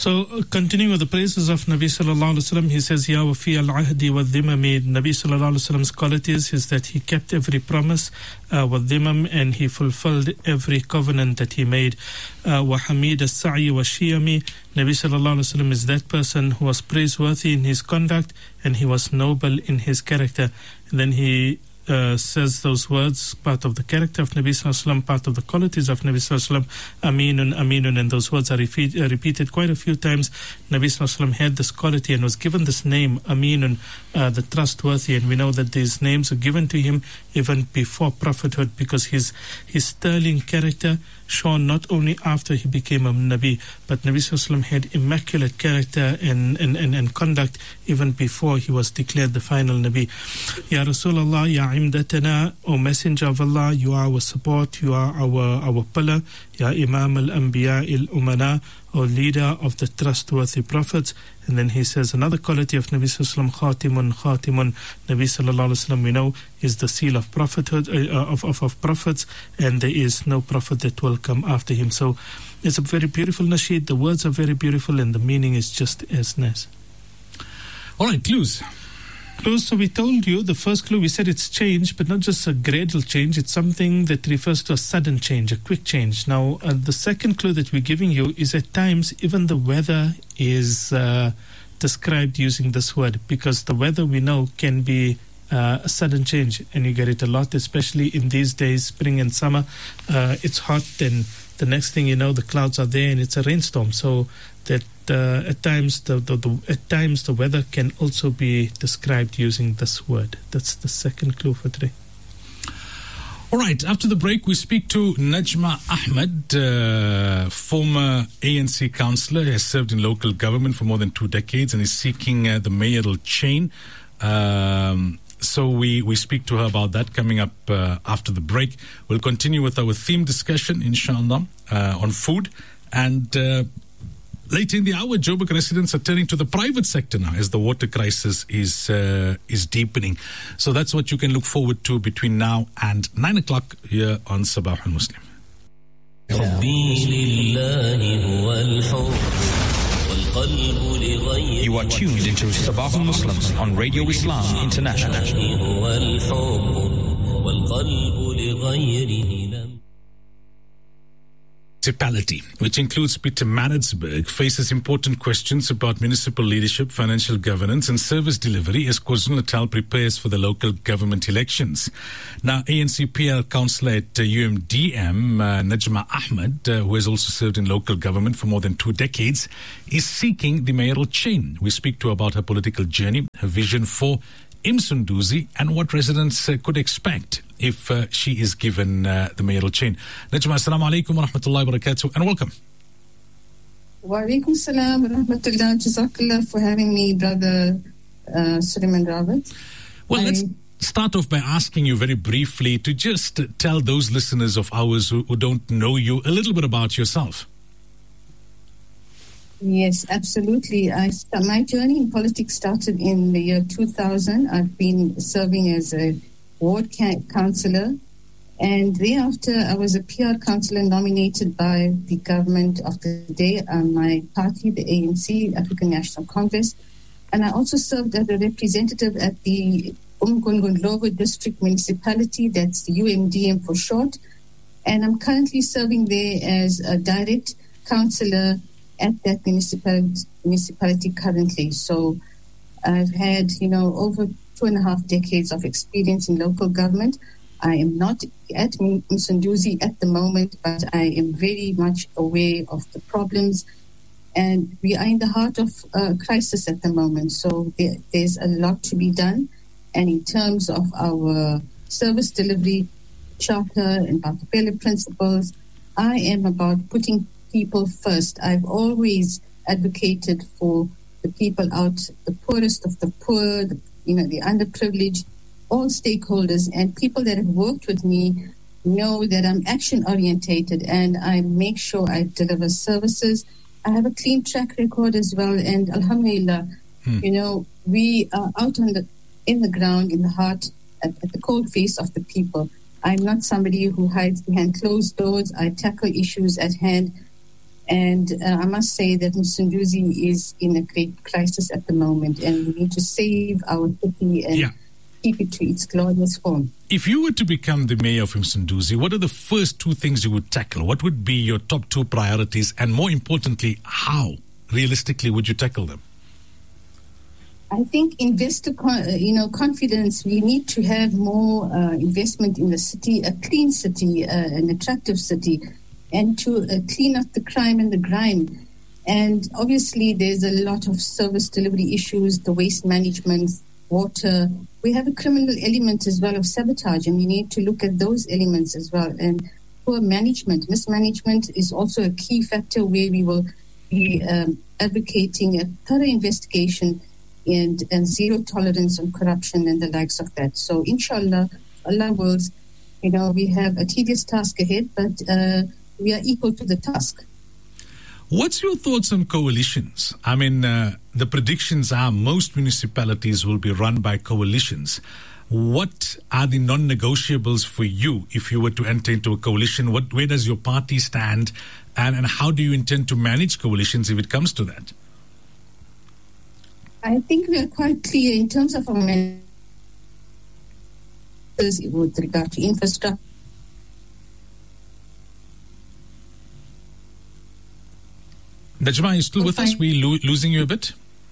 So, continuing with the praises of Nabi sallallahu alaihi wasallam, he says, "Ya wafi al-ahdi wa dhimami." Nabi sallallahu alaihi wasallam's qualities is that he kept every promise, wa dhimam, and he fulfilled every covenant that he made. Wa hamid as-sa'i wa shiyami. Nabi sallallahu alaihi wasallam is that person who was praiseworthy in his conduct and he was noble in his character. And then he says those words, part of the character of Nabi sallallahu alaihi wasallam, part of the qualities of Nabi sallallahu alaihi wasallam, aminun, aminun, and those words are repeated quite a few times. Nabi sallallahu alaihi wasallam had this quality and was given this name, aminun, the trustworthy, and we know that these names were given to him even before prophethood, because his sterling character shown not only after he became a Nabi, but Nabi sallallahu alaihi wasallam had immaculate character and conduct even before he was declared the final Nabi. Ya Rasulullah, Ya Imdatana, O Messenger of Allah, you are our support, you are our pillar. Ya Imam al-Anbiya al-Umana, O leader of the trustworthy prophets. And then he says another quality of Nabi sallallahu alaihi wasallam, Khatimun. Nabi sallallahu alaihi wasallam, we know, is the seal of prophethood, of prophets, and there is no prophet that will come after him. So it's a very beautiful nasheed. The words are very beautiful and the meaning is just as nice. All right, clues. So we told you, the first clue, we said it's change, but not just a gradual change. It's something that refers to a sudden change, a quick change. Now, the second clue that we're giving you is at times even the weather is described using this word, because the weather we know can be a sudden change, and you get it a lot, especially in these days, spring and summer. It's hot, and the next thing you know, the clouds are there and it's a rainstorm. So that at times the weather can also be described using this word. That's the second clue for today. All right, after the break, we speak to Najma Ahmed, former ANC councillor, has served in local government for more than 2 decades and is seeking the mayoral chain. So we speak to her about that coming up after the break. We'll continue with our theme discussion, inshallah, on food. And later in the hour, Joburg residents are turning to the private sector now as the water crisis is deepening. So that's what you can look forward to between now and 9 o'clock here on Sabah al-Muslim. You are tuned into Sabah al-Muslims on Radio Islam International. Municipality, which includes Pietermaritzburg, faces important questions about municipal leadership, financial governance and service delivery as KwaZulu-Natal prepares for the local government elections. Now, ANC PR councillor at UMDM, Najma Ahmed, who has also served in local government for more than 2 decades, is seeking the mayoral chain. We speak to her about her political journey, her vision for Msunduzi, and what residents could expect if she is given the mayoral chain. Najma, assalamu alaikum wa rahmatullahi wa barakatuh, and welcome. Wa alaikum salam wa rahmatullah. Jazakallah for having me, brother Suleiman Rawat. Well, let's start off by asking you very briefly to just tell those listeners of ours who don't know you a little bit about yourself. Yes, absolutely. My journey in politics started in the year 2000. I've been serving as a ward councillor, and thereafter I was a PR councillor nominated by the government of the day, my party, the ANC, African National Congress, and I also served as a representative at the Umgungundlovu District Municipality, that's the UMDM for short, and I'm currently serving there as a direct councillor at that municipality currently. So I've had, over 2.5 decades of experience in local government. I am not at Msunduzi at the moment, but I am very much aware of the problems. And we are in the heart of a crisis at the moment. So there's a lot to be done. And in terms of our service delivery charter and Bakapele principles, I am about putting people first. I've always advocated for the people out, the poorest of the poor, the underprivileged, all stakeholders, and people that have worked with me know that I'm action-orientated and I make sure I deliver services. I have a clean track record as well, and alhamdulillah, we are out in the ground, in the heart, at the cold face of the people. I'm not somebody who hides behind closed doors. I tackle issues at hand. And I must say that Msunduzi is in a great crisis at the moment, and we need to save our city and keep it to its glorious form. If you were to become the mayor of Msunduzi, what are the first two things you would tackle? What would be your top two priorities? And more importantly, how realistically would you tackle them? I think investor confidence. We need to have more investment in the city, a clean city, an attractive city, and to clean up the crime and the grime. And obviously there's a lot of service delivery issues, the waste management, water. We have a criminal element as well of sabotage, and we need to look at those elements as well. And poor management, mismanagement is also a key factor where we will be advocating a thorough investigation and zero tolerance on corruption and the likes of that. So inshallah, Allah wills, we have a tedious task ahead, but we are equal to the task. What's your thoughts on coalitions? I mean, the predictions are most municipalities will be run by coalitions. What are the non-negotiables for you if you were to enter into a coalition? Where does your party stand? And how do you intend to manage coalitions if it comes to that? I think we are quite clear in terms of our measures with regard to infrastructure. Najma, are you still with us? We're losing you a bit.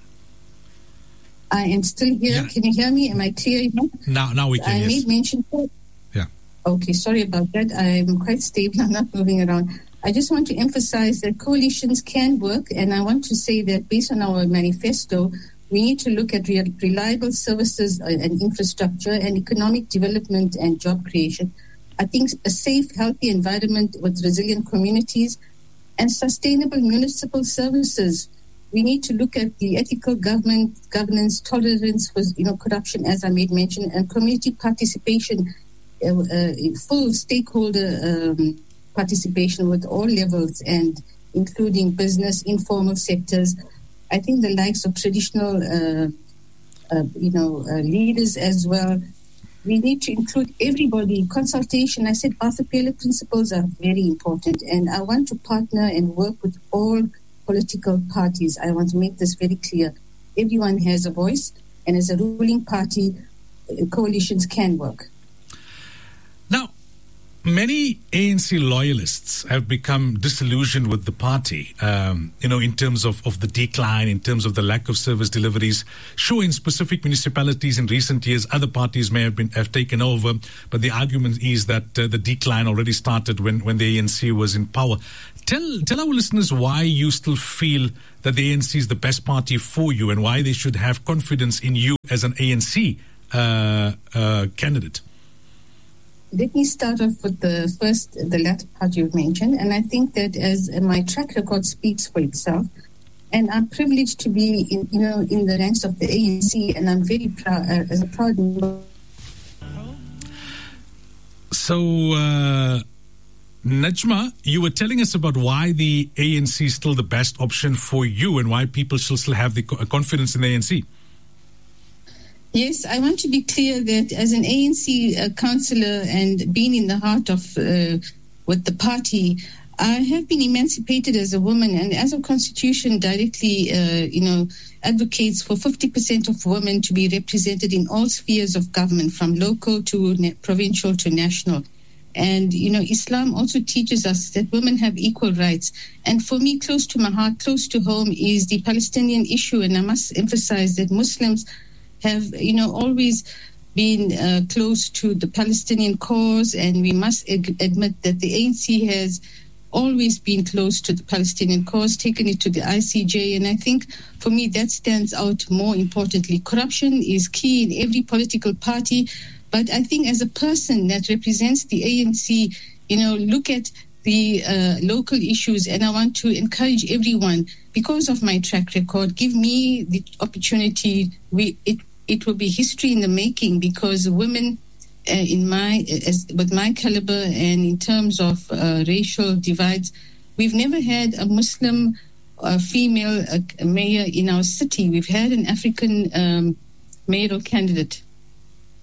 I am still here. Yeah. Can you hear me? Am I clear enough? Now we can, yes. I made mention. Yeah. Okay, sorry about that. I'm quite stable. I'm not moving around. I just want to emphasize that coalitions can work, and I want to say that based on our manifesto, we need to look at reliable services and infrastructure and economic development and job creation. I think a safe, healthy environment with resilient communities and sustainable municipal services. We need to look at the ethical governance, tolerance for corruption, as I made mention, and community participation, full stakeholder participation with all levels, and including business, informal sectors. I think the likes of traditional, leaders as well. We need to include everybody. Consultation, I said Arthur Taylor principles are very important, and I want to partner and work with all political parties. I want to make this very clear. Everyone has a voice, and as a ruling party, coalitions can work. Now, many ANC loyalists have become disillusioned with the party, in terms of the decline, in terms of the lack of service deliveries. Sure, in specific municipalities in recent years, other parties may have taken over, but the argument is that the decline already started when the ANC was in power. Tell our listeners why you still feel that the ANC is the best party for you and why they should have confidence in you as an ANC candidate. Let me start off with the latter part you've mentioned, and I think that as my track record speaks for itself, and I'm privileged to be in the ranks of the ANC, and I'm very proud as a proud member. So, Najma, you were telling us about why the ANC is still the best option for you, and why people should still have the confidence in the ANC. Yes, I want to be clear that as an ANC councillor and being in the heart of with the party, I have been emancipated as a woman, and as a constitution directly, advocates for 50% of women to be represented in all spheres of government, from local to provincial to national. And, Islam also teaches us that women have equal rights. And for me, close to my heart, close to home, is the Palestinian issue. And I must emphasize that Muslims have, always been close to the Palestinian cause, and we must admit that the ANC has always been close to the Palestinian cause, taken it to the ICJ, and I think for me that stands out more importantly. Corruption is key in every political party, but I think as a person that represents the ANC, look at the local issues, and I want to encourage everyone, because of my track record, give me the opportunity. It will be history in the making, because women with my caliber and in terms of racial divides, we've never had a Muslim female mayor in our city. We've had an African mayoral candidate.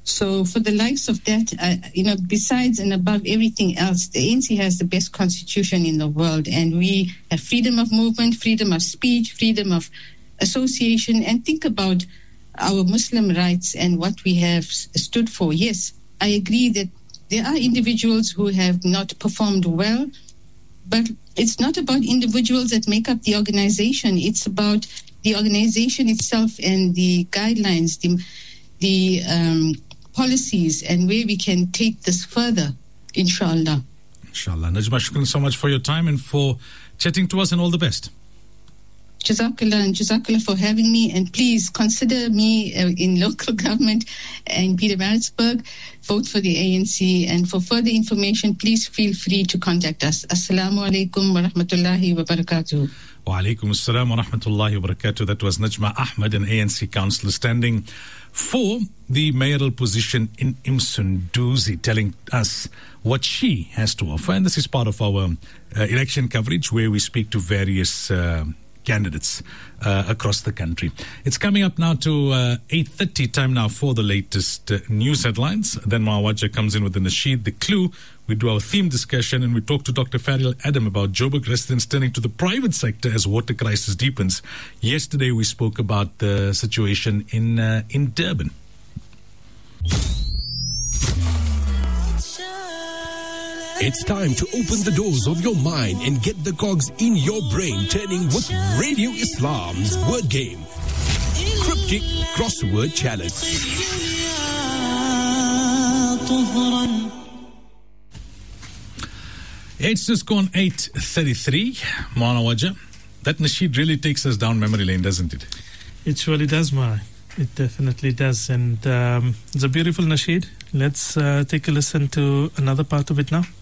So for the likes of that, besides and above everything else, the ANC has the best constitution in the world, and we have freedom of movement, freedom of speech, freedom of association, and think about our Muslim rights and what we have stood for. Yes, I agree that there are individuals who have not performed well, but it's not about individuals that make up the organization. It's about the organization itself and the guidelines, the policies, and where we can take this further, inshallah. Inshallah. Najma, shukran so much for your time and for chatting to us, and all the best. Jazakallah, and Jazakallah for having me, and please consider me in local government in Pietermaritzburg. Vote for the ANC, and for further information, please feel free to contact us. Assalamu alaikum wa rahmatullahi wa barakatuh. Wa alaikum assalam wa rahmatullahi wa barakatuh. That was Najma Ahmed, an ANC councillor standing for the mayoral position in Msunduzi, telling us what she has to offer. And this is part of our election coverage, where we speak to various candidates across the country. It's coming up now to 8:30, time now for the latest news headlines. Then Mawaja comes in with the Nasheed, the clue. We do our theme discussion, and we talk to Dr. Farial Adam about Joburg residents turning to the private sector as water crisis deepens. Yesterday we spoke about the situation in Durban. It's time to open the doors of your mind and get the cogs in your brain turning with Radio Islam's word game. Cryptic Crossword Challenge. It's just gone 8:33. Maana Waja. That Nasheed really takes us down memory lane, doesn't it? It surely does, Ma. It definitely does. And it's a beautiful Nasheed. Let's take a listen to another part of it now.